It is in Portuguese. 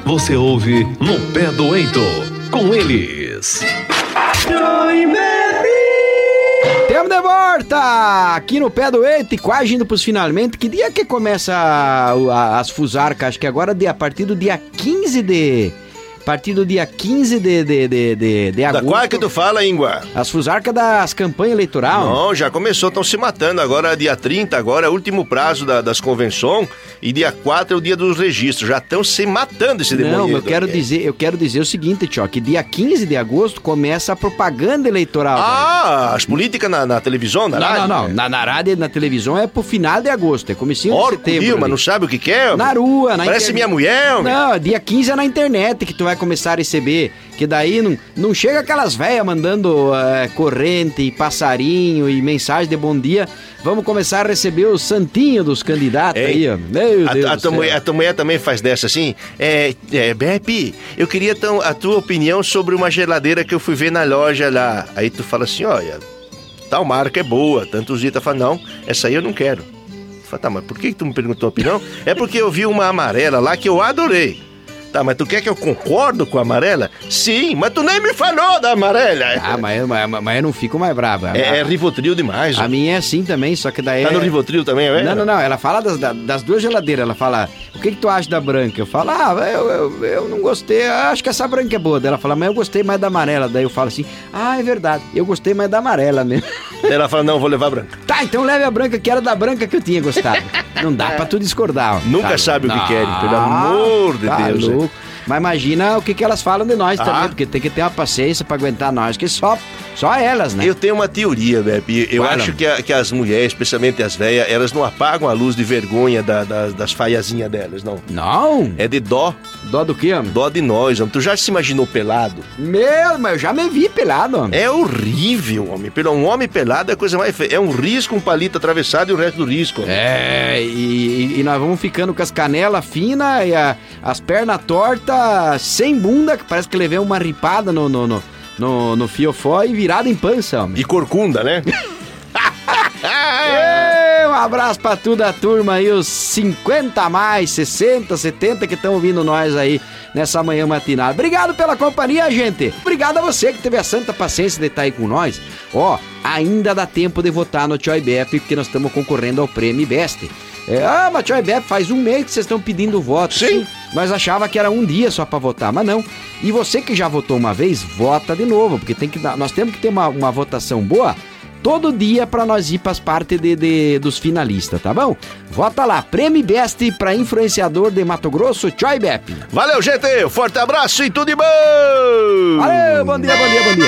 você ouve No Pé do Eito, com eles. Temos de volta aqui no Pé do Eito e quase indo pros finalmente. Que dia que começa as Fusarcas? Acho que agora a partir do dia 15 de... A partir do dia 15 de agosto. Da qual que tu fala, Ingua? As Fusarcas das campanhas eleitorais. Não, já começou, estão se matando. Agora, dia 30, agora é o último prazo das convenções. E dia 4 é o dia dos registros. Já estão se matando esse demônio. Não, eu quero dizer o seguinte, tio, que dia 15 de agosto começa a propaganda eleitoral. Ah, as políticas na televisão, na rádio? Não. Na rádio e na televisão é pro final de agosto, é comecinho de setembro. Mas não sabe o que é? Na rua, na Parece internet. minha mulher, homem. Não, dia 15 é na internet que tu vai começar a receber, que daí não chega aquelas velhas mandando corrente e passarinho e mensagem de bom dia. Vamos começar a receber o santinho dos candidatos aí, ó. Meu Deus do céu. A tua mulher também faz dessa assim? Beppe, eu queria então a tua opinião sobre uma geladeira que eu fui ver na loja lá. Aí tu fala assim, olha, tal marca é boa. Tantos dias tu fala, não, essa aí eu não quero. Eu falo, tá, mas por que tu me perguntou a opinião? É porque eu vi uma amarela lá que eu adorei. Tá, mas tu quer que eu concordo com a amarela? Sim, mas tu nem me falou da amarela. Ah, mas eu não fico mais bravo. É Rivotril demais. A minha é assim também, só que daí... Tá no Rivotril também, é? Não, ela fala das duas geladeiras, ela fala, o que tu acha da branca? Eu falo, eu não gostei, acho que essa branca é boa. Daí ela fala, mas eu gostei mais da amarela. Daí eu falo assim, é verdade, eu gostei mais da amarela mesmo. Daí ela fala, não, vou levar a branca. Tá, então leve a branca, que era da branca que eu tinha gostado. Não dá pra tu discordar. Ó. Nunca sabe o que querem, pelo amor de Deus. Louco. Mas imagina o que elas falam de nós também, porque tem que ter uma paciência pra aguentar nós, que só elas, né? Eu tenho uma teoria, Beppe. Eu acho que as mulheres, especialmente as velhas, elas não apagam a luz de vergonha das faiazinhas delas, não. Não? É de dó. Dó do quê, homem? Dó de nós, homem. Tu já se imaginou pelado? Mas eu já me vi pelado, homem. É horrível, homem. Um homem pelado é a coisa mais feia. É um risco, um palito atravessado e o resto do risco. Homem. E nós vamos ficando com as canelas finas e as pernas tortas, sem bunda, que parece que levei uma ripada no fiofó e virada em pança, homem. E corcunda, né? Um abraço pra toda a turma aí, os 50 a mais, 60, 70 que estão ouvindo nós aí nessa manhã matinal. Obrigado pela companhia, gente. Obrigado a você que teve a santa paciência de estar aí com nós. Ainda dá tempo de votar no Tio IBEP, porque nós estamos concorrendo ao Prêmio Best. Mas Tio IBEP, faz um mês que vocês estão pedindo voto. Sim. Nós achava que era um dia só pra votar, mas não. E você que já votou uma vez, vota de novo, porque nós temos que ter uma votação boa todo dia pra nós ir pras partes dos finalistas, tá bom? Vota lá, Prêmio Best pra influenciador de Mato Grosso, Tio IBEP. Valeu, gente! Forte abraço e tudo de bom! Valeu, bom dia.